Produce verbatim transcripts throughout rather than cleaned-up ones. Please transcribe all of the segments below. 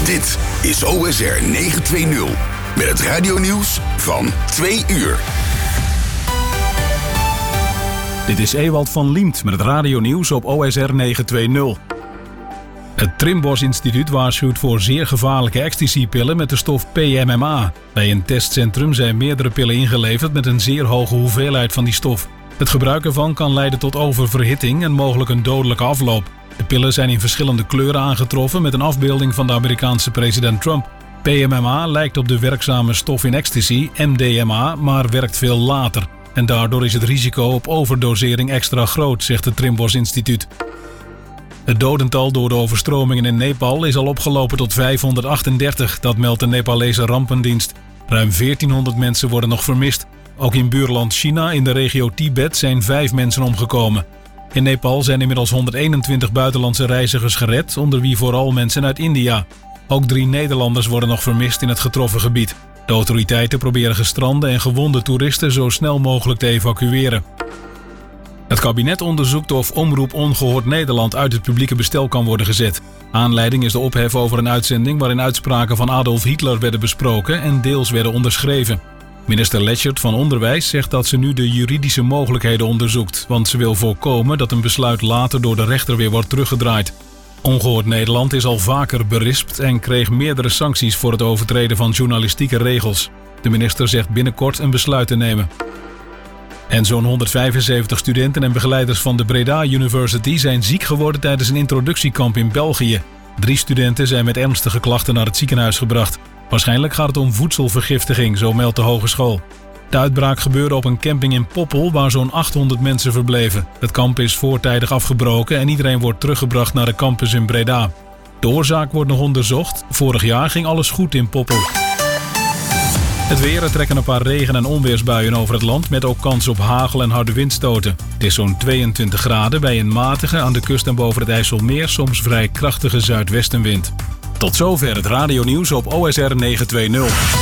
Dit is O S R negenhonderdtwintig met het radionieuws van twee uur. Dit is Ewald van Liemt met het radionieuws op O S R negenhonderdtwintig. Het Trimbos Instituut waarschuwt voor zeer gevaarlijke ecstasypillen met de stof P M M A. Bij een testcentrum zijn meerdere pillen ingeleverd met een zeer hoge hoeveelheid van die stof. Het gebruik ervan kan leiden tot oververhitting en mogelijk een dodelijke afloop. De pillen zijn in verschillende kleuren aangetroffen met een afbeelding van de Amerikaanse president Trump. P M M A lijkt op de werkzame stof in ecstasy, M D M A, maar werkt veel later. En daardoor is het risico op overdosering extra groot, zegt het Trimbos Instituut. Het dodental door de overstromingen in Nepal is al opgelopen tot vijfhonderdachtendertig, dat meldt de Nepalese rampendienst. Ruim veertienhonderd mensen worden nog vermist. Ook in buurland China in de regio Tibet zijn vijf mensen omgekomen. In Nepal zijn inmiddels honderdeenentwintig buitenlandse reizigers gered, onder wie vooral mensen uit India. Ook drie Nederlanders worden nog vermist in het getroffen gebied. De autoriteiten proberen gestrande en gewonde toeristen zo snel mogelijk te evacueren. Het kabinet onderzoekt of Omroep Ongehoord Nederland uit het publieke bestel kan worden gezet. Aanleiding is de ophef over een uitzending waarin uitspraken van Adolf Hitler werden besproken en deels werden onderschreven. Minister Leschert van Onderwijs zegt dat ze nu de juridische mogelijkheden onderzoekt, want ze wil voorkomen dat een besluit later door de rechter weer wordt teruggedraaid. Ongehoord Nederland is al vaker berispt en kreeg meerdere sancties voor het overtreden van journalistieke regels. De minister zegt binnenkort een besluit te nemen. En zo'n honderdvijfenzeventig studenten en begeleiders van de Breda University zijn ziek geworden tijdens een introductiekamp in België. Drie studenten zijn met ernstige klachten naar het ziekenhuis gebracht. Waarschijnlijk gaat het om voedselvergiftiging, zo meldt de hogeschool. De uitbraak gebeurde op een camping in Poppel waar zo'n achthonderd mensen verbleven. Het kamp is voortijdig afgebroken en iedereen wordt teruggebracht naar de campus in Breda. De oorzaak wordt nog onderzocht. Vorig jaar ging alles goed in Poppel. Het weer, er trekken een paar regen- en onweersbuien over het land met ook kans op hagel en harde windstoten. Het is zo'n tweeëntwintig graden bij een matige, aan de kust en boven het IJsselmeer soms vrij krachtige zuidwestenwind. Tot zover het radionieuws op O S R negenhonderdtwintig.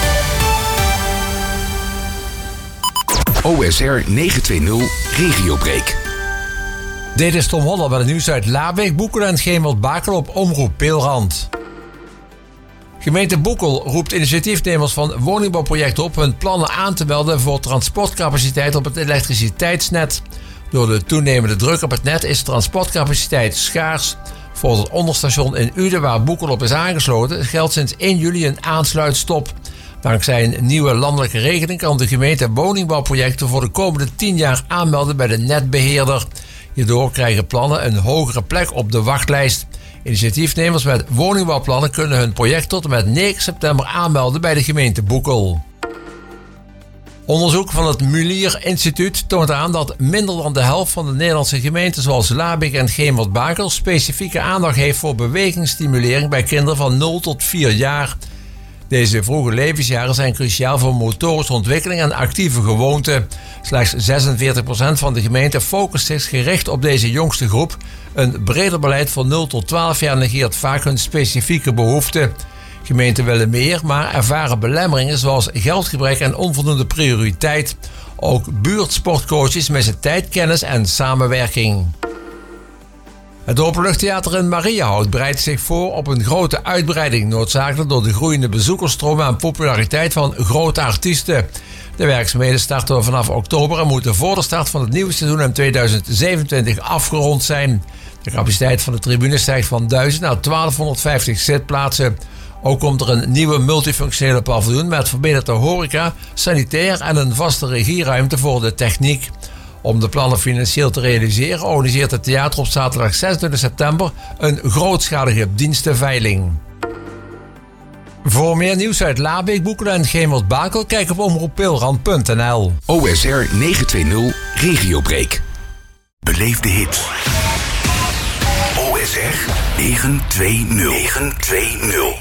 O S R negenhonderdtwintig Regiobreak. Dit is Tom Holler met het nieuws uit Labeek, Boekel en Gemert-Bakel op Omroep Peelrand. Gemeente Boekel roept initiatiefnemers van woningbouwprojecten op hun plannen aan te melden voor transportcapaciteit op het elektriciteitsnet. Door de toenemende druk op het net is transportcapaciteit schaars. Voor het onderstation in Uden, waar Boekel op is aangesloten, geldt sinds één juli een aansluitstop. Dankzij een nieuwe landelijke regeling kan de gemeente woningbouwprojecten voor de komende tien jaar aanmelden bij de netbeheerder. Hierdoor krijgen plannen een hogere plek op de wachtlijst. Initiatiefnemers met woningbouwplannen kunnen hun project tot en met negen september aanmelden bij de gemeente Boekel. Onderzoek van het Mulier Instituut toont aan dat minder dan de helft van de Nederlandse gemeenten zoals Labeek en Gemert-Bakel specifieke aandacht heeft voor bewegingsstimulering bij kinderen van nul tot vier jaar. Deze vroege levensjaren zijn cruciaal voor motorische ontwikkeling en actieve gewoonten. Slechts zesenveertig procent van de gemeenten focust zich gericht op deze jongste groep. Een breder beleid voor nul tot twaalf jaar negeert vaak hun specifieke behoeften. Gemeenten willen meer, maar ervaren belemmeringen zoals geldgebrek en onvoldoende prioriteit. Ook buurtsportcoaches missen tijd, kennis en samenwerking. Het Openluchttheater in Mariahout bereidt zich voor op een grote uitbreiding, noodzakelijk door de groeiende bezoekersstromen en populariteit van grote artiesten. De werkzaamheden starten vanaf oktober en moeten voor de start van het nieuwe seizoen in tweeduizend zevenentwintig afgerond zijn. De capaciteit van de tribune stijgt van duizend naar twaalfhonderdvijftig zitplaatsen. Ook komt er een nieuwe multifunctionele paviljoen met verbeterde horeca, sanitair en een vaste regieruimte voor de techniek. Om de plannen financieel te realiseren organiseert het theater op zaterdag zesentwintig september een grootschalige dienstenveiling. Voor meer nieuws uit Labeek, Boekel en Gemert-Bakel kijk op omroep peelrand punt n l. O S R negenhonderdtwintig Regiobreak. Beleef de hit. O S R negenhonderdtwintig. negenhonderdtwintig.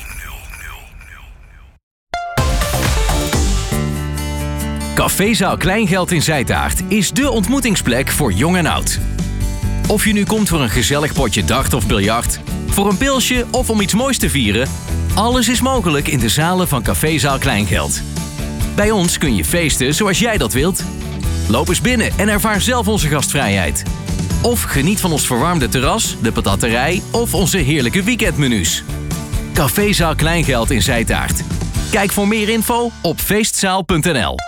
Cafézaal Kleingeld in Zijtaart is dé ontmoetingsplek voor jong en oud. Of je nu komt voor een gezellig potje dart of biljart, voor een pilsje of om iets moois te vieren, alles is mogelijk in de zalen van Cafézaal Kleingeld. Bij ons kun je feesten zoals jij dat wilt. Loop eens binnen en ervaar zelf onze gastvrijheid. Of geniet van ons verwarmde terras, de patatterij of onze heerlijke weekendmenu's. Cafézaal Kleingeld in Zijtaart. Kijk voor meer info op feestzaal punt n l.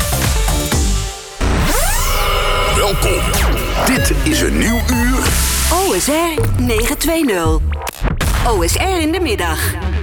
Welkom. Dit is een nieuw uur. O S R negen twee nul. O S R in de middag.